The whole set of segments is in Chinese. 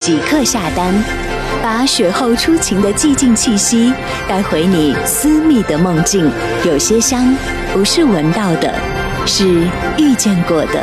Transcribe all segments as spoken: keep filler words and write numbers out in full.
即刻下单，把雪后初晴的寂静气息带回你私密的梦境。有些香不是闻到的，是遇见过的。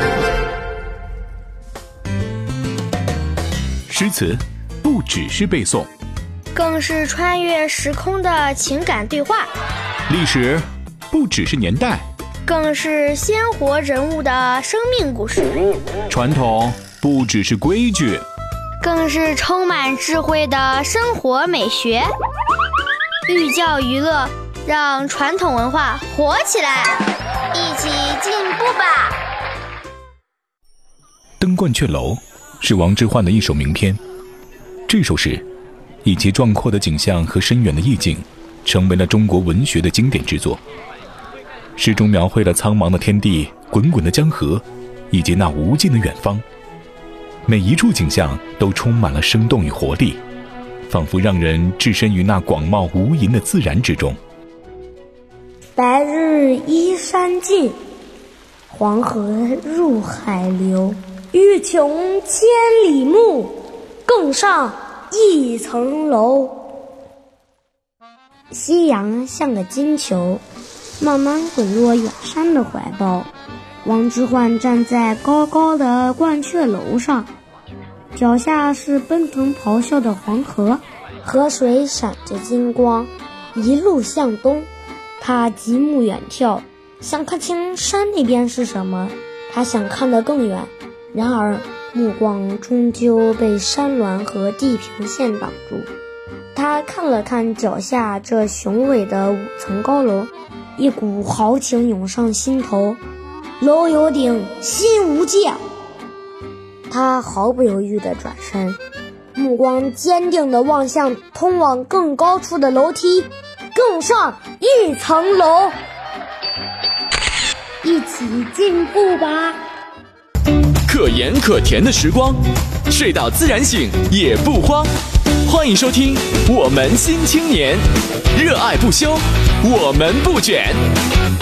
诗词不只是背诵， 更是穿越时空的情感对话。 历史不只是年代， 更是鲜活人物的生命故事。 传统不只是规矩， 更是充满智慧的生活美学。寓教于乐，让传统文化活起来，一起进步吧。 登鹳雀楼是王之涣的一首名篇，这首诗以其壮阔的景象和深远的意境，成为了中国文学的经典之作。诗中描绘了苍茫的天地、滚滚的江河，以及那无尽的远方。每一处景象都充满了生动与活力，仿佛让人置身于那广袤无垠的自然之中。 白日依山尽，黄河入海流。欲穷千里目，更上一层楼。夕阳像个金球，慢慢滚落远山的怀抱。王之涣站在高高的鹳雀楼上，脚下是奔腾咆哮的黄河，河水闪着金光，一路向东。他极目远眺，想看清山那边是什么。他想看得更远，然而目光终究被山峦和地平线挡住。他看了看脚下这雄伟的五层高楼，一股豪情涌上心头。楼有顶，心无界。他毫不犹豫地转身，目光坚定地望向通往更高处的楼梯，更上一层楼。一起进步吧。 可盐可甜的时光，睡到自然醒也不慌。欢迎收听我们新青年，热爱不休，我们不卷。